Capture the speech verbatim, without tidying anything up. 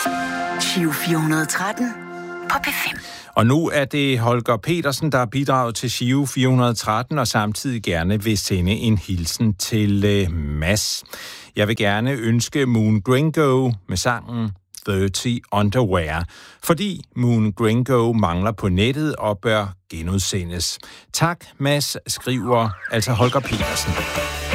Giro fire hundrede og tretten på P fem. Og nu er det Holger Petersen, der har bidraget til Giro fire hundrede og tretten, og samtidig gerne vil sende en hilsen til uh, Mads. Jeg vil gerne ønske Moon Gringo med sangen tredive Underwear, fordi Moon Gringo mangler på nettet og bør genudsendes. Tak, Mads, skriver altså Holger Petersen.